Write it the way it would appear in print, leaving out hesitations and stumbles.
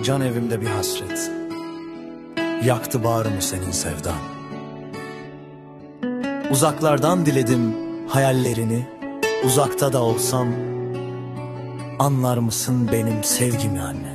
Can evimde bir hasret, yaktı bağrımı senin sevdan. Uzaklardan diledim hayallerini, uzakta da olsam anlar mısın benim sevgimi anne?